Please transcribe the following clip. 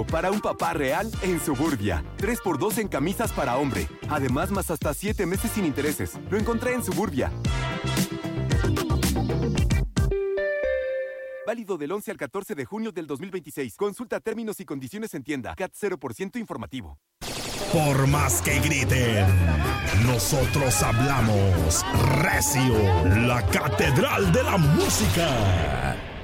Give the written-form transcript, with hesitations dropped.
Para un papá real en Suburbia. 3x2 en camisas para hombre. Además, más hasta 7 meses sin intereses. Lo encontré en Suburbia. Válido del 11 al 14 de junio del 2026. Consulta términos y condiciones en tienda. CAT 0% informativo. Por más que griten, nosotros hablamos recio, la catedral de la música.